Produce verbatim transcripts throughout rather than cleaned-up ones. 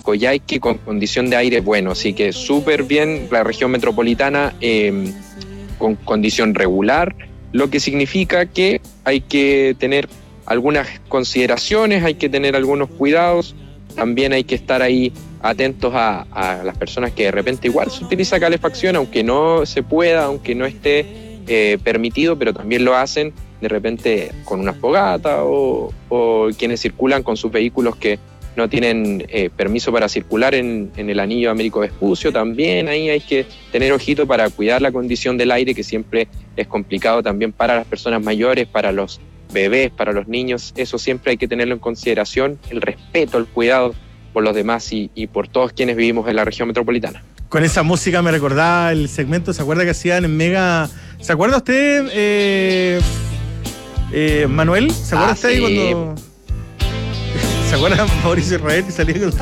Coyhaique con condición de aire bueno, así que súper bien la región metropolitana eh, con condición regular, lo que significa que hay que tener algunas consideraciones, hay que tener algunos cuidados, también hay que estar ahí atentos a, a las personas que de repente igual se utiliza calefacción, aunque no se pueda, aunque no esté eh, permitido, pero también lo hacen de repente con una fogata o, o quienes circulan con sus vehículos que no tienen eh, permiso para circular en, en el anillo Américo Vespucio, también ahí hay que tener ojito para cuidar la condición del aire, que siempre es complicado también para las personas mayores, para los bebés, para los niños, eso siempre hay que tenerlo en consideración, el respeto, el cuidado por los demás y, y por todos quienes vivimos en la región metropolitana. Con esa música me recordaba el segmento, ¿se acuerda que hacían en Mega? ¿Se acuerda usted, eh, eh, Manuel? ¿Se acuerda ah, usted sí. ahí cuando... ¿Se acuerdan Mauricio Israel que salía con su...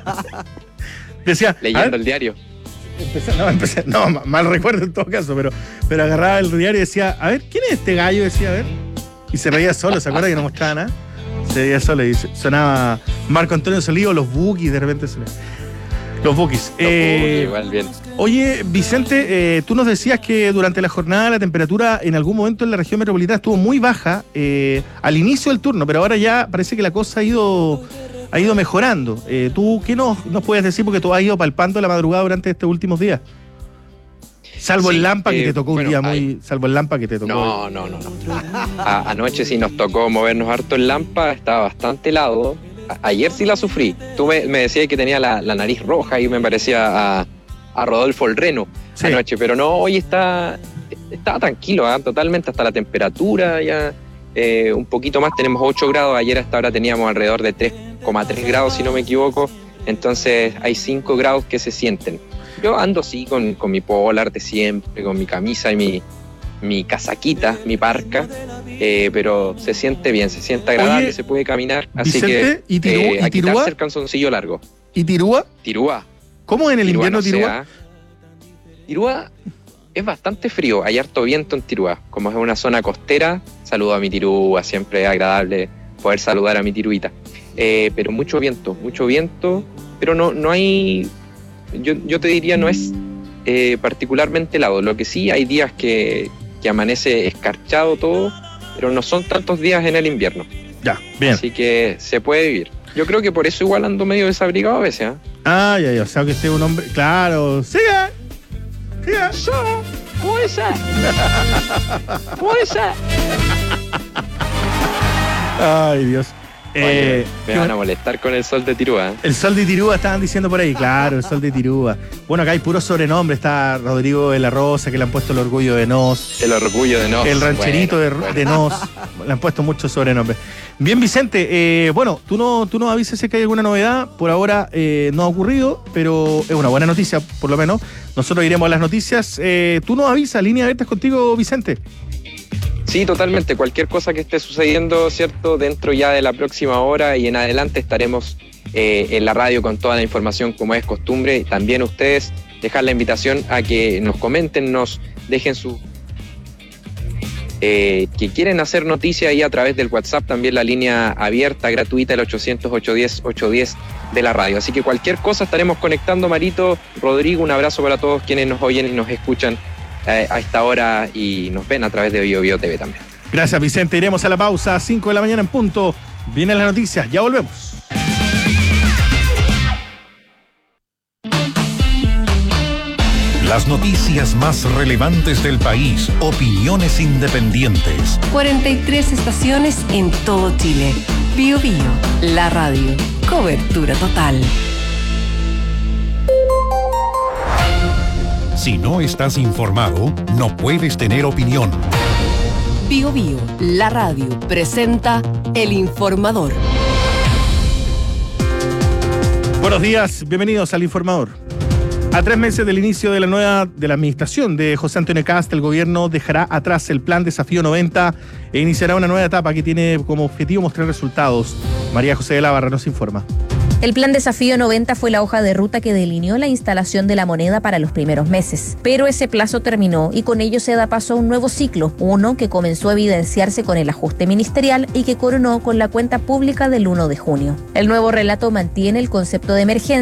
Decía... Leyendo el diario. Empecé, no, empecé, no, mal recuerdo en todo caso, pero, pero agarraba el diario y decía, a ver, ¿quién es este gallo? Decía, a ver. Y se reía solo, ¿se acuerda que no mostraba nada? Se reía solo y sonaba Marco Antonio Solivo, los Bookies, de repente se le... Los Bookies. Eh, igual, bien. Oye, Vicente, eh, tú nos decías que durante la jornada la temperatura en algún momento en la región metropolitana estuvo muy baja eh, al inicio del turno, pero ahora ya parece que la cosa ha ido, ha ido mejorando. Eh, ¿Tú qué nos, nos puedes decir? Porque tú has ido palpando la madrugada durante estos últimos días. Salvo sí, el Lampa, eh, que te tocó bueno, un día muy... hay... Salvo el Lampa que te tocó... No, no, no. no. A, anoche sí nos tocó movernos harto en Lampa, estaba bastante helado. A, ayer sí la sufrí. Tú me, me decías que tenía la, la nariz roja y me parecía a, a Rodolfo el Reno sí. anoche, pero no, hoy está estaba tranquilo, ¿eh? Totalmente, hasta la temperatura ya eh, un poquito más, tenemos ocho grados, ayer hasta ahora teníamos alrededor de tres coma tres grados si no me equivoco, entonces hay cinco grados que se sienten. Yo ando sí con, con mi polar de siempre, con mi camisa y mi, mi casaquita, mi parca, eh, pero se siente bien, se siente agradable, Oye, se puede caminar, así Vicente, que ¿y Tirúa, eh, ¿y a Tirúa? quitarse el calzoncillo largo. ¿Y Tirúa? Tirúa. ¿Cómo en el Tirúa, invierno no Tirúa? Sé, Tirúa es bastante frío, hay harto viento en Tirúa, como es una zona costera, saludo a mi Tirúa, siempre es agradable poder saludar a mi Tiruita, eh, pero mucho viento, mucho viento, pero no, no hay... Yo, yo te diría no es eh, particularmente helado, lo que sí hay días que, que amanece escarchado todo, pero no son tantos días en el invierno. Ya, bien. Así que se puede vivir. Yo creo que por eso igual ando medio desabrigado a veces, ¿eh? Ah, ya, ya, o sea que esté un hombre... Claro, siga, siga. Puede ser. Puede ser. Ay, Dios. Oye, Eh, me van a molestar con el sol de Tirúa, ¿eh? El sol de Tirúa estaban diciendo por ahí, claro, el sol de Tirúa. Bueno, acá hay puro sobrenombre, está Rodrigo de la Rosa, que le han puesto el orgullo de Nos. El orgullo de Nos. El rancherito bueno, de, bueno. de Nos. Le han puesto muchos sobrenombres. Bien, Vicente, eh, bueno, tú no, tú nos avisas si es que hay alguna novedad. Por ahora eh, no ha ocurrido, pero es una buena noticia, por lo menos. Nosotros iremos a las noticias. Eh, tú nos avisas, línea abierta es contigo, Vicente. Sí, totalmente. Cualquier cosa que esté sucediendo, ¿cierto? Dentro ya de la próxima hora y en adelante estaremos eh, en la radio con toda la información como es costumbre. También ustedes dejar la invitación a que nos comenten, nos dejen su... Eh, que quieren hacer noticia ahí a través del WhatsApp, también la línea abierta, gratuita, el ochocientos, ochocientos diez, ochocientos diez de la radio. Así que cualquier cosa estaremos conectando, Marito, Rodrigo, un abrazo para todos quienes nos oyen y nos escuchan a esta hora y nos ven a través de Bio Bio T V también. Gracias, Vicente. Iremos a la pausa a cinco de la mañana en punto. Vienen las noticias, ya volvemos. Las noticias más relevantes del país, opiniones independientes. cuarenta y tres estaciones en todo Chile. Bio Bio, la radio. Cobertura total. Si no estás informado, no puedes tener opinión. Bio Bio, la radio, presenta El Informador. Buenos días, bienvenidos al Informador. A tres meses del inicio de la nueva de la administración de José Antonio Kast, el gobierno dejará atrás el plan Desafío noventa e iniciará una nueva etapa que tiene como objetivo mostrar resultados. María José de la Barra nos informa. El plan Desafío noventa fue la hoja de ruta que delineó la instalación de la moneda para los primeros meses. Pero ese plazo terminó y con ello se da paso a un nuevo ciclo, uno que comenzó a evidenciarse con el ajuste ministerial y que coronó con la cuenta pública del uno de junio. El nuevo relato mantiene el concepto de emergencia